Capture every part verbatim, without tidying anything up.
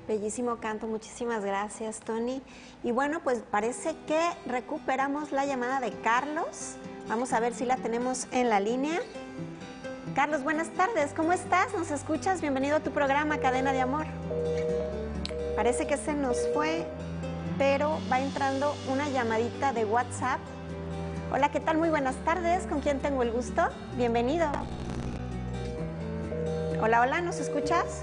Bellísimo canto, muchísimas gracias, Tony. Y bueno, pues parece que recuperamos la llamada de Carlos. Vamos a ver si la tenemos en la línea. Carlos, buenas tardes, ¿cómo estás? ¿Nos escuchas? Bienvenido a tu programa Cadena de Amor. Parece que se nos fue, pero va entrando una llamadita de WhatsApp. Hola, ¿qué tal? Muy buenas tardes, ¿con quién tengo el gusto? Bienvenido. Hola, hola, ¿nos escuchas?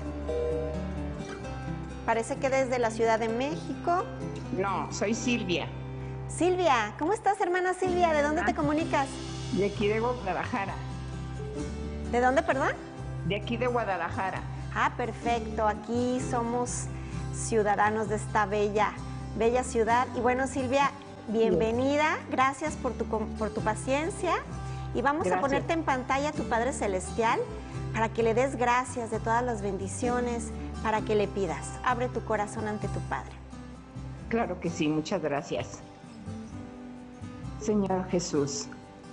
Parece que desde la Ciudad de México. No, soy Silvia. Silvia, ¿cómo estás, hermana Silvia? ¿De dónde ah, te comunicas? De aquí de Guadalajara. ¿De dónde, perdón? De aquí de Guadalajara. Ah, perfecto. Aquí somos ciudadanos de esta bella, bella ciudad. Y bueno, Silvia, bienvenida. Gracias por tu, por tu paciencia. Y vamos Gracias. a ponerte en pantalla a tu Padre Celestial para que le des gracias de todas las bendiciones, para que le pidas. Abre tu corazón ante tu Padre. Claro que sí, muchas gracias. Señor Jesús,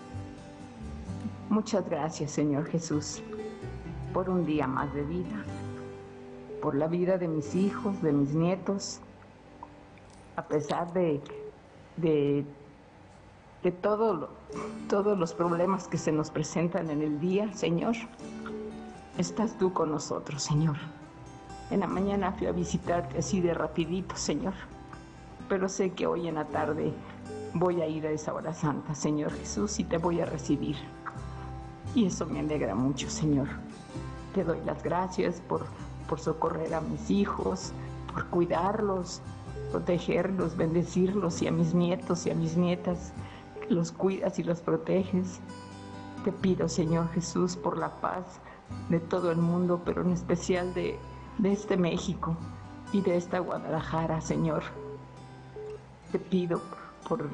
muchas gracias, Señor Jesús, por un día más de vida, por la vida de mis hijos, de mis nietos, a pesar de, de, de todo lo, todos los problemas que se nos presentan en el día, Señor, estás tú con nosotros, Señor. En la mañana fui a visitarte así de rapidito, Señor, pero sé que hoy en la tarde voy a ir a esa hora santa, Señor Jesús, y te voy a recibir. Y eso me alegra mucho, Señor. Te doy las gracias por, por socorrer a mis hijos, por cuidarlos, protegerlos, bendecirlos, y a mis nietos y a mis nietas, que los cuidas y los proteges. Te pido, Señor Jesús, por la paz de todo el mundo, pero en especial de de este México y de esta Guadalajara, Señor. Te pido por,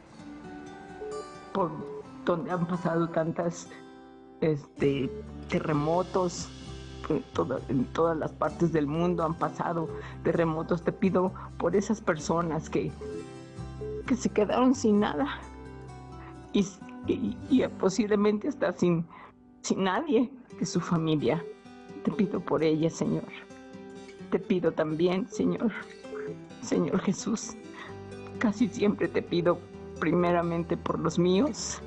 por donde han pasado tantas este, terremotos, que todo, en todas las partes del mundo han pasado terremotos. Te pido por esas personas que, que se quedaron sin nada y, y, y posiblemente hasta sin, sin nadie de su familia. Te pido por ellas, Señor. Te pido también, Señor, Señor Jesús, casi siempre te pido primeramente por los míos.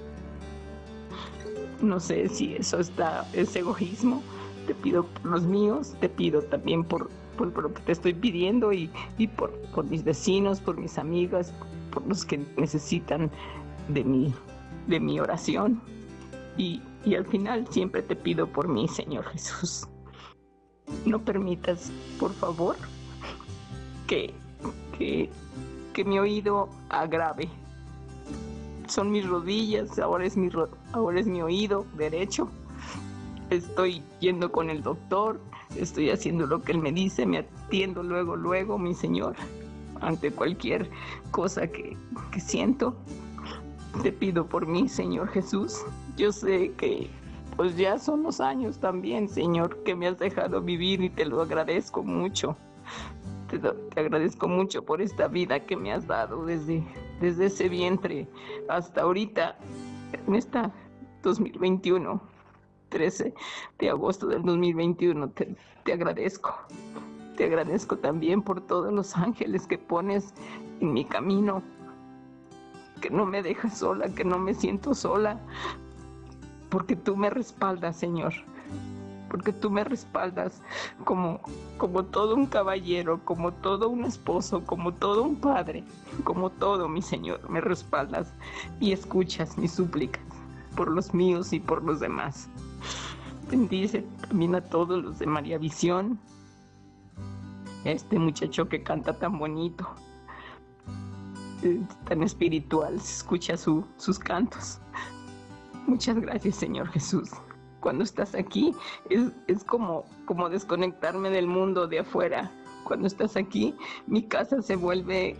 No sé si eso está, es egoísmo. Te pido por los míos, te pido también por, por, por lo que te estoy pidiendo y, y por, por mis vecinos, por mis amigas, por los que necesitan de mi, de mi oración. Y, y al final siempre te pido por mí, Señor Jesús. No permitas, por favor, que, que, que mi oído agrave. Son mis rodillas, ahora es mi, ahora es mi oído derecho. Estoy yendo con el doctor, estoy haciendo lo que él me dice, me atiendo luego, luego, mi Señor, ante cualquier cosa que, que siento. Te pido por mí, Señor Jesús. Yo sé que pues ya son los años también, Señor, que me has dejado vivir y te lo agradezco mucho. Te, te agradezco mucho por esta vida que me has dado desde, desde ese vientre hasta ahorita, en esta dos mil veintiuno, trece de agosto del dos mil veintiuno. Te, te agradezco. Te agradezco también por todos los ángeles que pones en mi camino, que no me dejas sola, que no me siento sola. Porque tú me respaldas, Señor, porque tú me respaldas como, como todo un caballero, como todo un esposo, como todo un padre, como todo, mi Señor, me respaldas y escuchas mis súplicas por los míos y por los demás. Bendice también a todos los de María Visión, este muchacho que canta tan bonito, tan espiritual, se escucha su, sus cantos. Muchas gracias, Señor Jesús. Cuando estás aquí es, es como, como desconectarme del mundo de afuera. Cuando estás aquí, mi casa se vuelve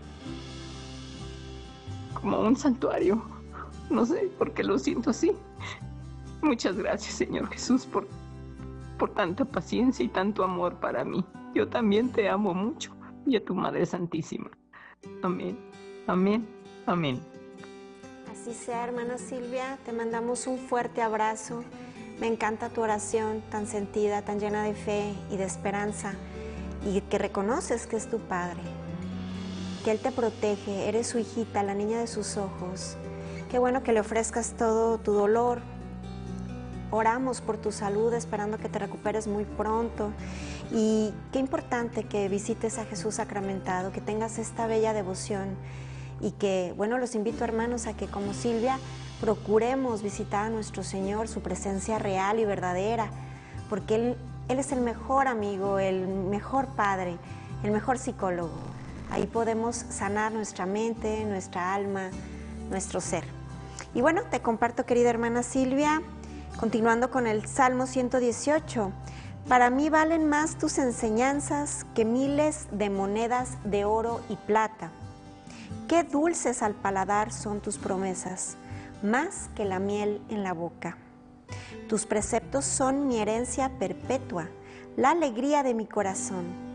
como un santuario. No sé por qué lo siento así. Muchas gracias, Señor Jesús, por, por tanta paciencia y tanto amor para mí. Yo también te amo mucho, y a tu Madre Santísima. Amén, amén, amén. Así sea, hermana Silvia, te mandamos un fuerte abrazo. Me encanta tu oración tan sentida, tan llena de fe y de esperanza. y que reconoces que es tu Padre, que Él te protege, eres su hijita, la niña de sus ojos. Qué bueno que le ofrezcas todo tu dolor. Oramos por tu salud, esperando que te recuperes muy pronto. Y qué importante que visites a Jesús sacramentado, que tengas esta bella devoción. Y que, bueno, los invito, hermanos, a que como Silvia procuremos visitar a nuestro Señor, su presencia real y verdadera, porque Él, Él es el mejor amigo, el mejor Padre, el mejor psicólogo. Ahí podemos sanar nuestra mente, nuestra alma, nuestro ser. Y bueno, te comparto, querida hermana Silvia, continuando con el Salmo ciento dieciocho. Para mí valen más tus enseñanzas que miles de monedas de oro y plata. Qué dulces al paladar son tus promesas, más que la miel en la boca. Tus preceptos son mi herencia perpetua, la alegría de mi corazón.